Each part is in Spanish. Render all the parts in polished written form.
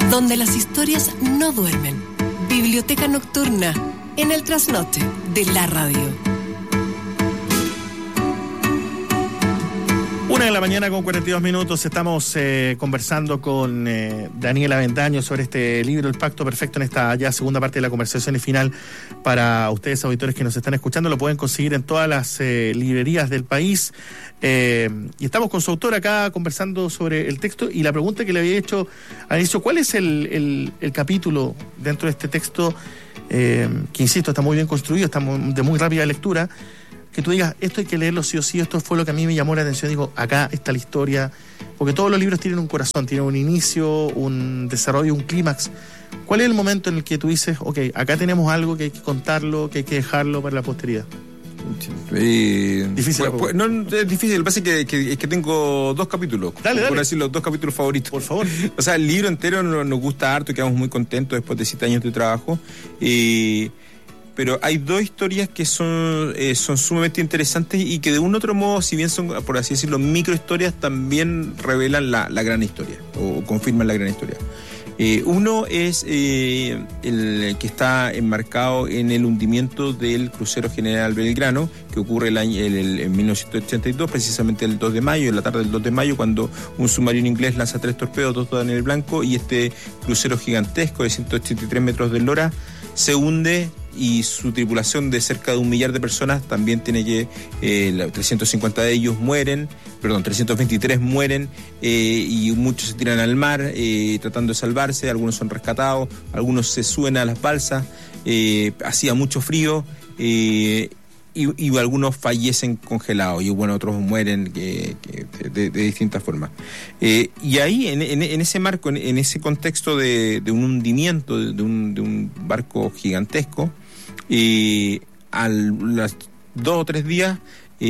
donde las historias no duermen. Biblioteca Nocturna, en el trasnoche de la radio. 1:42 a.m. Estamos conversando con Daniel Avendaño sobre este libro, El Pacto Perfecto, en esta ya segunda parte de la conversación y final para ustedes, auditores que nos están escuchando. Lo pueden conseguir en todas las librerías del país. Y estamos con su autor acá conversando sobre el texto, y la pregunta que le había hecho al inicio: ¿cuál es el capítulo dentro de este texto que, insisto, está muy bien construido, está de muy rápida lectura, que tú digas, esto hay que leerlo sí o sí, esto fue lo que a mí me llamó la atención? Digo, acá está la historia, porque todos los libros tienen un corazón, tienen un inicio, un desarrollo, un clímax. ¿Cuál es el momento en el que tú dices, ok, acá tenemos algo que hay que contarlo, que hay que dejarlo para la posteridad? Difícil. Pues, no, es difícil. Lo que pasa es que tengo dos capítulos. Dale. Por decir, los dos capítulos favoritos. Por favor. O sea, el libro entero nos gusta harto, quedamos muy contentos después de 7 años de trabajo. Pero hay dos historias que son sumamente interesantes y que de un otro modo, si bien son, por así decirlo, microhistorias, también revelan la gran historia o confirman la gran historia. Uno es el que está enmarcado en el hundimiento del crucero General Belgrano, que ocurre en 1982, precisamente el 2 de mayo, en la tarde del 2 de mayo, cuando un submarino inglés lanza 3 torpedos, 2 dan en el blanco, y este crucero gigantesco de 183 metros de eslora se hunde, y su tripulación de cerca de 1 millar de personas también tiene que 350 de ellos mueren, 323 mueren, y muchos se tiran al mar tratando de salvarse. Algunos son rescatados, algunos se suben a las balsas, hacía mucho frío, y algunos fallecen congelados, y bueno, otros mueren de distintas formas. Y ahí, en ese marco, en ese contexto de un hundimiento de un barco gigantesco, a los 2 o 3 días,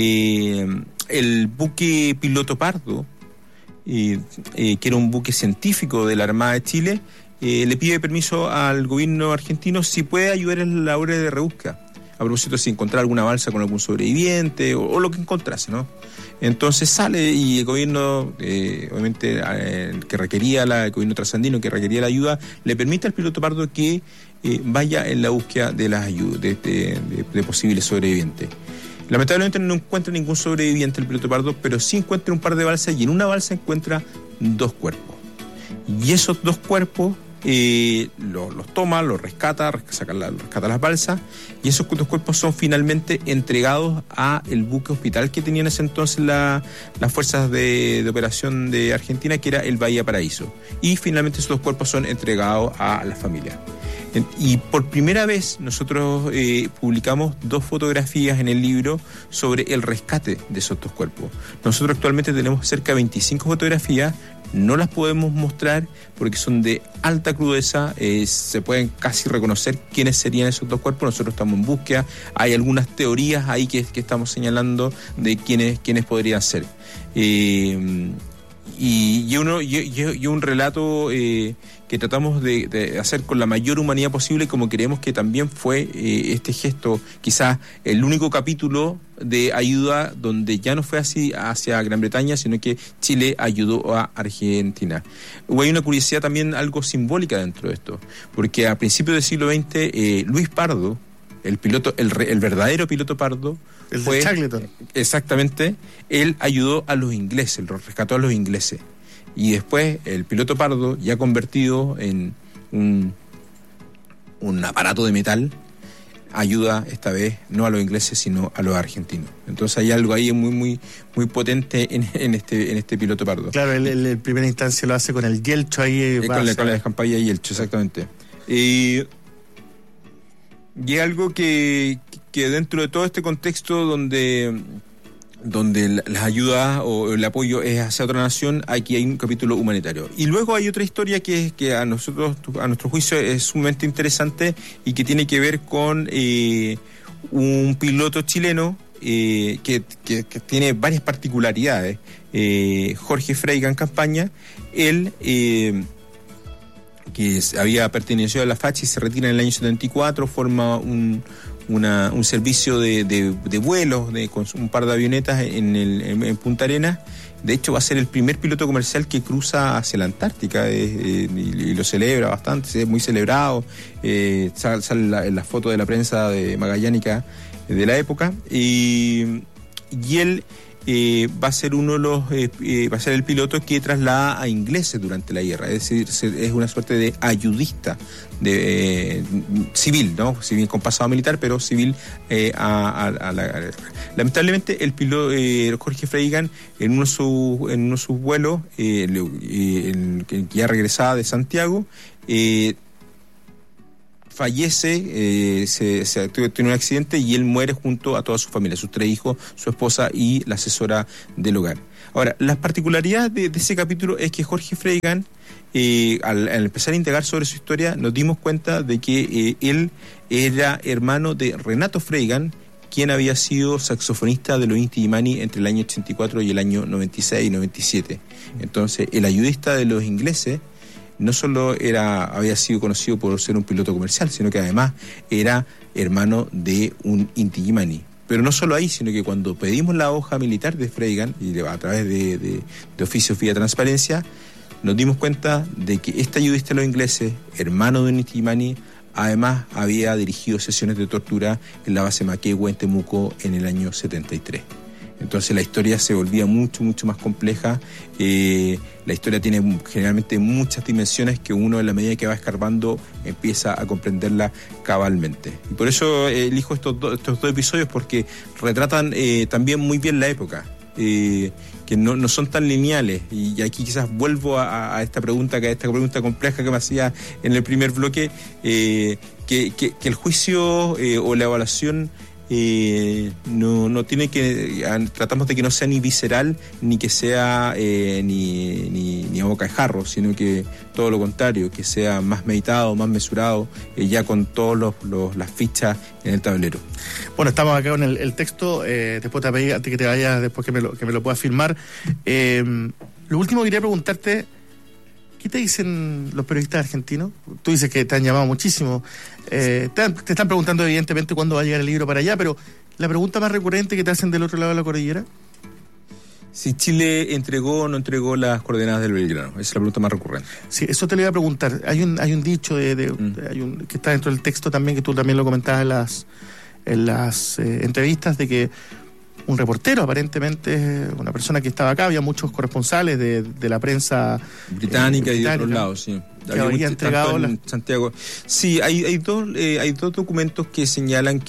el buque Piloto Pardo, que era un buque científico de la Armada de Chile, le pide permiso al gobierno argentino si puede ayudar en la labor de rebusca, a propósito si encontrar alguna balsa con algún sobreviviente o lo que encontrase, ¿no? Entonces sale, y el gobierno, obviamente, que requería el gobierno trasandino, que requería la ayuda, le permite al Piloto Pardo que vaya en la búsqueda de las ayudas, de posibles sobrevivientes. Lamentablemente no encuentra ningún sobreviviente el Piloto Pardo, pero sí encuentra un par de balsas, y en una balsa encuentra 2 cuerpos. Y esos 2 cuerpos los toma, los rescata las balsas, y esos 2 cuerpos son finalmente entregados a el buque hospital que tenían en ese entonces las fuerzas de operación de Argentina, que era el Bahía Paraíso, y finalmente esos 2 cuerpos son entregados a la familia. Y por primera vez nosotros publicamos 2 fotografías en el libro sobre el rescate de esos 2 cuerpos. Nosotros actualmente tenemos cerca de 25 fotografías. No las podemos mostrar porque son de alta crudeza, se pueden casi reconocer quiénes serían esos 2 cuerpos. Nosotros estamos en búsqueda, hay algunas teorías ahí que estamos señalando de quiénes podrían ser. Y un relato que tratamos de hacer con la mayor humanidad posible, como creemos que también fue este gesto, quizás el único capítulo de ayuda donde ya no fue así hacia Gran Bretaña, sino que Chile ayudó a Argentina. Hay una curiosidad también algo simbólica dentro de esto, porque a principios del siglo XX, Luis Pardo, el piloto, el verdadero Piloto Pardo, el de Shackleton. Exactamente, él ayudó a los ingleses, los rescató a los ingleses. Y después el Piloto Pardo, ya convertido en un aparato de metal, ayuda esta vez no a los ingleses sino a los argentinos. Entonces hay algo ahí muy muy muy potente en este Piloto Pardo. Claro, él en primera instancia lo hace con el Yelcho ahí. Con la descampalla y Yelcho, exactamente. Y es algo que dentro de todo este contexto donde las ayudas o el apoyo es hacia otra nación, aquí hay un capítulo humanitario. Y luego hay otra historia que a nuestro juicio es sumamente interesante y que tiene que ver con un piloto chileno que tiene varias particularidades. Jorge Freygan Campaña, él que había pertenecido a la FACH y se retira en el año 74, forma un servicio de vuelos con un par de avionetas en Punta Arenas. De hecho, va a ser el primer piloto comercial que cruza hacia la Antártica y lo celebra bastante, es muy celebrado. Sale en la foto de la prensa de magallánica de la época. Y él va a ser va a ser el piloto que traslada a ingleses durante la guerra. Es decir, es una suerte de ayudista civil, ¿no? Civil con pasado militar, pero civil a la guerra. Lamentablemente, el piloto Jorge Freigan, en uno de sus vuelos, que ya regresaba de Santiago, fallece, tiene un accidente y él muere junto a toda su familia, sus 3 hijos, su esposa y la asesora del hogar. Ahora, la particularidad de ese capítulo es que Jorge Freigan, al empezar a indagar sobre su historia, nos dimos cuenta de que él era hermano de Renato Freigan, quien había sido saxofonista de los Inti Illimani entre el año 84 y el año 96 y 97. Entonces, el ayudista de los ingleses no solo había sido conocido por ser un piloto comercial, sino que además era hermano de un Inti Illimani. Pero no solo ahí, sino que cuando pedimos la hoja militar de Freigan, y a través de oficios vía transparencia, nos dimos cuenta de que este ayudista de los ingleses, hermano de un Inti Illimani, además había dirigido sesiones de tortura en la base Maquehue en Temuco en el año 73. Entonces la historia se volvía mucho, mucho más compleja. La historia tiene generalmente muchas dimensiones que uno, en la medida que va escarbando, empieza a comprenderla cabalmente. Y por eso elijo estos dos episodios, porque retratan también muy bien la época, que no son tan lineales. Y aquí quizás vuelvo a esta pregunta compleja que me hacía en el primer bloque, que el juicio o la evaluación no tiene que, tratamos de que no sea ni visceral ni que sea ni a boca de jarro, sino que todo lo contrario, que sea más meditado, más mesurado, ya con todas las fichas en el tablero. Bueno, estamos acá con el texto. Después te pedí, antes que te vayas, después que me lo puedas firmar. Lo último que quería preguntarte, ¿qué te dicen los periodistas argentinos? Tú dices que te han llamado muchísimo. Te están preguntando evidentemente cuándo va a llegar el libro para allá, pero la pregunta más recurrente que te hacen del otro lado de la cordillera. Si Chile entregó o no entregó las coordenadas del Belgrano, esa es la pregunta más recurrente. Sí, eso te lo iba a preguntar. Hay un dicho que está dentro del texto también, que tú también lo comentabas en las entrevistas, de que un reportero, aparentemente una persona que estaba acá, había muchos corresponsales de la prensa británica y de otros lados, sí. Que había entregado en Santiago. Sí, hay dos documentos que señalan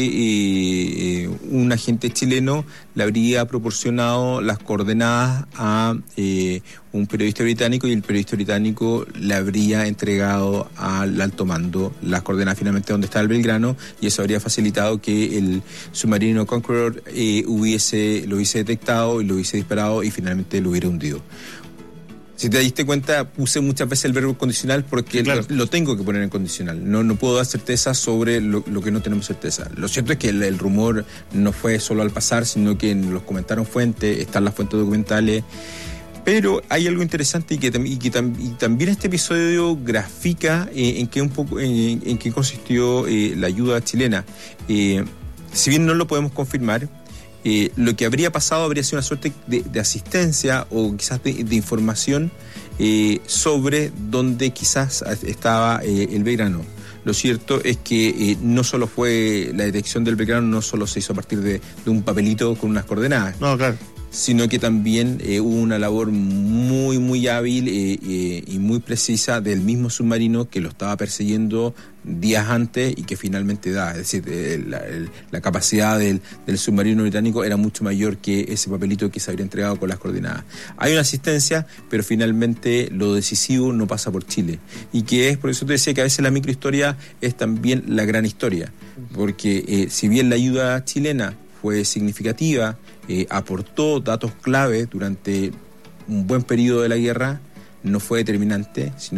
que un agente chileno le habría proporcionado las coordenadas a un periodista británico, y el periodista británico le habría entregado al alto mando las coordenadas finalmente donde está el Belgrano, y eso habría facilitado que el submarino Conqueror lo hubiese detectado y lo hubiese disparado y finalmente lo hubiera hundido. Si te diste cuenta, puse muchas veces el verbo condicional porque claro, lo tengo que poner en condicional. No puedo dar certeza sobre lo que no tenemos certeza. Lo cierto es que el rumor no fue solo al pasar, sino que los comentaron fuentes, están las fuentes documentales. Pero hay algo interesante y también este episodio grafica en qué consistió la ayuda chilena. Si bien no lo podemos confirmar, lo que habría pasado habría sido una suerte de asistencia o quizás de información sobre dónde quizás estaba el Belgrano. Lo cierto es que no solo fue la detección del Belgrano, no solo se hizo a partir de un papelito con unas coordenadas. No, claro. Sino que también hubo una labor muy, muy hábil y muy precisa del mismo submarino que lo estaba persiguiendo días antes y que finalmente da. Es decir, la capacidad del submarino británico era mucho mayor que ese papelito que se habría entregado con las coordenadas. Hay una asistencia, pero finalmente lo decisivo no pasa por Chile. Y que es, por eso te decía que a veces la microhistoria es también la gran historia. Porque si bien la ayuda chilena fue significativa, aportó datos clave durante un buen periodo de la guerra, no fue determinante, sino que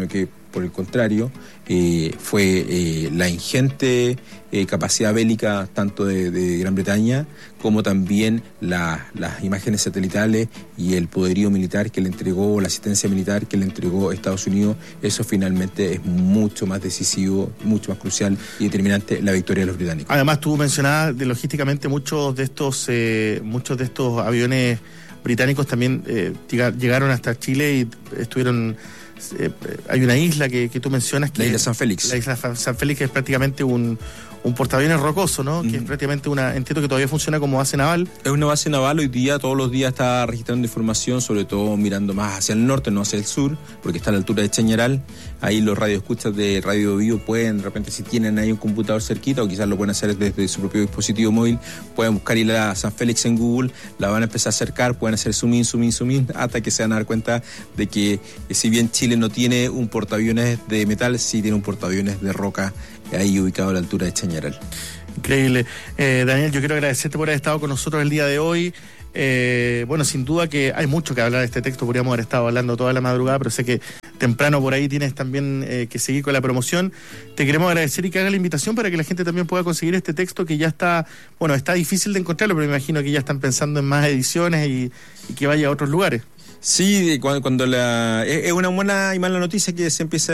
por el contrario, fue la ingente capacidad bélica tanto de Gran Bretaña como también las imágenes satelitales y el poderío militar que le entregó, la asistencia militar que le entregó Estados Unidos. Eso finalmente es mucho más decisivo, mucho más crucial y determinante la victoria de los británicos. Además, tú mencionabas logísticamente muchos de estos aviones británicos también llegaron hasta Chile y estuvieron... hay una isla que tú mencionas, que la isla San Félix. La isla San Félix, que es prácticamente un portaaviones rocoso, ¿no? Que es prácticamente entiendo que todavía funciona como base naval. Es una base naval, hoy día, todos los días está registrando información, sobre todo mirando más hacia el norte, no hacia el sur, porque está a la altura de Chañaral. Ahí los radioescuchas de Radio Bio pueden, de repente, si tienen ahí un computador cerquita, o quizás lo pueden hacer desde su propio dispositivo móvil, pueden buscar Isla San Félix en Google, la van a empezar a acercar, pueden hacer zoom in, hasta que se van a dar cuenta de que si bien Chile no tiene un portaaviones de metal, sí tiene un portaaviones de roca ahí ubicado a la altura de Chañaral. Increíble. Daniel, yo quiero agradecerte por haber estado con nosotros el día de hoy. Bueno, sin duda que hay mucho que hablar de este texto, podríamos haber estado hablando toda la madrugada, pero sé que temprano por ahí tienes también que seguir con la promoción. Te queremos agradecer y que haga la invitación para que la gente también pueda conseguir este texto, que ya está difícil de encontrarlo, pero me imagino que ya están pensando en más ediciones y que vaya a otros lugares. Sí, cuando es una buena y mala noticia que se empieza